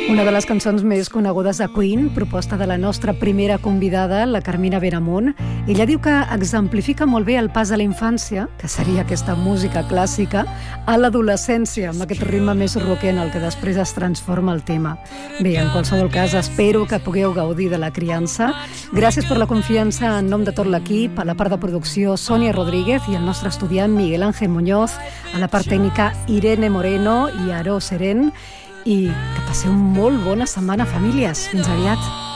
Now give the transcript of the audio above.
Una de les cançons més conegudes de Queen, proposta de la nostra primera convidada, la Carmina Benamunt. Ella diu que exemplifica molt bé el pas de la infància, que seria aquesta música clàssica, a l'adolescència, amb aquest ritme més rocker en el que després es transforma el tema. Bé, en qualsevol cas, espero que pugueu gaudir de la criança. Gràcies per la confiança en nom de tot l'equip, a la part de producció Sònia Rodríguez i el nostre estudiant Miguel Ángel Muñoz, a la part tècnica Irene Moreno i Aró Seren, i que passeu molt bona setmana, famílies. Fins aviat.